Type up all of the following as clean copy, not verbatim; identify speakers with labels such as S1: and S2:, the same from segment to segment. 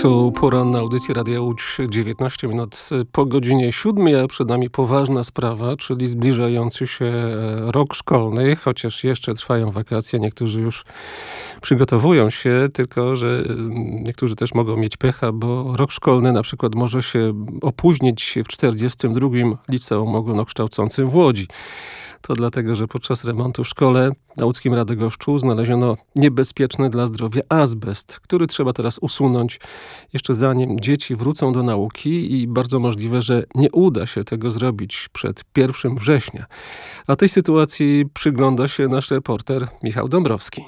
S1: Tu poranna audycja Radia Łódź, 19 minut po godzinie 7, a przed nami poważna sprawa, czyli zbliżający się rok szkolny, chociaż jeszcze trwają wakacje, niektórzy już przygotowują się, tylko że niektórzy też mogą mieć pecha, bo rok szkolny na przykład może się opóźnić w 42. Liceum Ogólnokształcącym w Łodzi. To dlatego, że podczas remontu w szkole na łódzkim Radogoszczu znaleziono niebezpieczny dla zdrowia azbest, który trzeba teraz usunąć jeszcze zanim dzieci wrócą do nauki i bardzo możliwe, że nie uda się tego zrobić przed 1 września. A tej sytuacji przygląda się nasz reporter Michał Dąbrowski.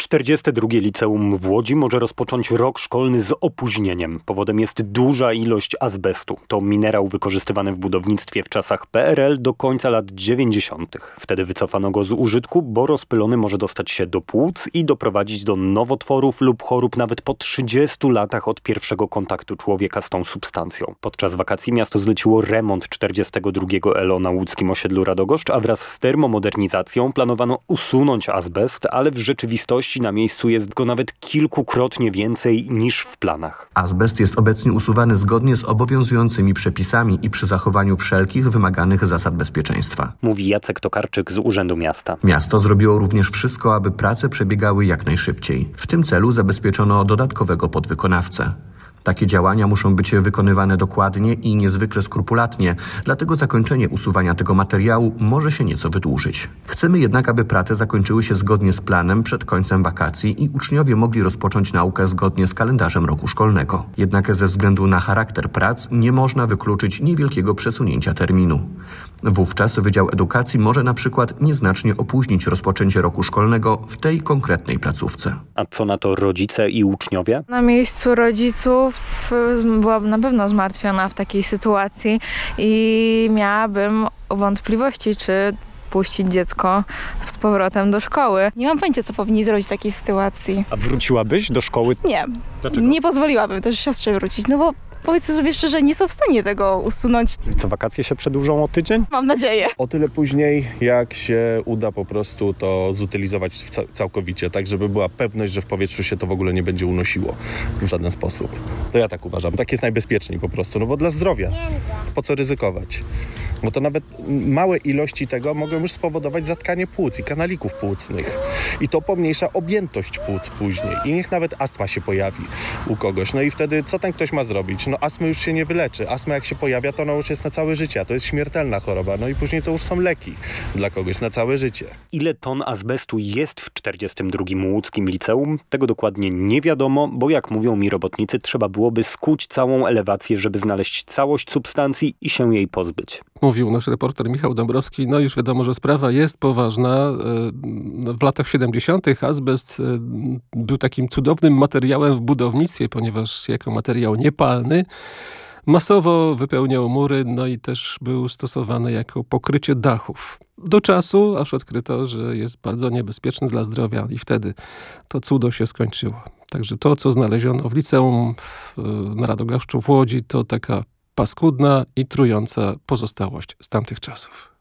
S2: 42. Liceum w Łodzi może rozpocząć rok szkolny z opóźnieniem. Powodem jest duża ilość azbestu. To minerał wykorzystywany w budownictwie w czasach PRL do końca lat 90. Wtedy wycofano go z użytku, bo rozpylony może dostać się do płuc i doprowadzić do nowotworów lub chorób nawet po 30 latach od pierwszego kontaktu człowieka z tą substancją. Podczas wakacji miasto zleciło remont 42. ELO na łódzkim osiedlu Radogoszcz, a wraz z termomodernizacją planowano usunąć azbest, ale w rzeczywistości na miejscu jest go nawet kilkukrotnie więcej niż w planach.
S3: Azbest jest obecnie usuwany zgodnie z obowiązującymi przepisami i przy zachowaniu wszelkich wymaganych zasad bezpieczeństwa.
S2: Mówi Jacek Tokarczyk z Urzędu Miasta.
S3: Miasto zrobiło również wszystko, aby prace przebiegały jak najszybciej. W tym celu zabezpieczono dodatkowego podwykonawcę. Takie działania muszą być wykonywane dokładnie i niezwykle skrupulatnie, dlatego zakończenie usuwania tego materiału może się nieco wydłużyć. Chcemy jednak, aby prace zakończyły się zgodnie z planem przed końcem wakacji i uczniowie mogli rozpocząć naukę zgodnie z kalendarzem roku szkolnego. Jednak ze względu na charakter prac nie można wykluczyć niewielkiego przesunięcia terminu. Wówczas Wydział Edukacji może na przykład nieznacznie opóźnić rozpoczęcie roku szkolnego w tej konkretnej placówce.
S2: A co na to rodzice i uczniowie?
S4: Na miejscu rodziców byłabym na pewno zmartwiona w takiej sytuacji i miałabym wątpliwości, czy puścić dziecko z powrotem do szkoły.
S5: Nie mam pojęcia, co powinni zrobić w takiej sytuacji.
S2: A wróciłabyś do szkoły?
S5: Nie.
S2: Dlaczego?
S5: Nie pozwoliłabym też siostrze wrócić, no bo powiedzmy sobie szczerze, nie są w stanie tego usunąć.
S2: Czyli co, wakacje się przedłużą o tydzień?
S5: Mam nadzieję.
S6: O tyle później, jak się uda po prostu to zutylizować całkowicie, tak żeby była pewność, że w powietrzu się to w ogóle nie będzie unosiło w żaden sposób. To ja tak uważam. Tak jest najbezpieczniej po prostu, no bo dla zdrowia. Po co ryzykować? Bo to nawet małe ilości tego mogą już spowodować zatkanie płuc i kanalików płucnych. I to pomniejsza objętość płuc później. I niech nawet astma się pojawi u kogoś. No i wtedy co ten ktoś ma zrobić? No astmy już się nie wyleczy. Astma jak się pojawia, to ona już jest na całe życie. A to jest śmiertelna choroba. No i później to już są leki dla kogoś na całe życie.
S2: Ile ton azbestu jest w 42. łódzkim liceum? Tego dokładnie nie wiadomo, bo jak mówią mi robotnicy, trzeba byłoby skuć całą elewację, żeby znaleźć całość substancji i się jej pozbyć.
S1: Mówił nasz reporter Michał Dąbrowski. No już wiadomo, że sprawa jest poważna. W latach 70. azbest był takim cudownym materiałem w budownictwie, ponieważ jako materiał niepalny masowo wypełniał mury, no i też był stosowany jako pokrycie dachów. Do czasu, aż odkryto, że jest bardzo niebezpieczny dla zdrowia i wtedy to cudo się skończyło. Także to, co znaleziono w liceum na Radogoszczu w Łodzi, to taka paskudna i trująca pozostałość z tamtych czasów.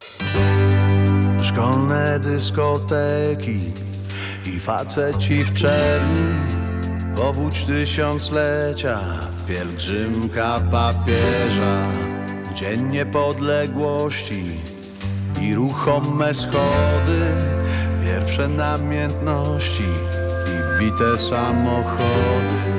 S7: Szkolne dyskoteki i faceci w czerni, powódź tysiąclecia, pielgrzymka papieża, dzień niepodległości i ruchome schody, pierwsze namiętności i bite samochody.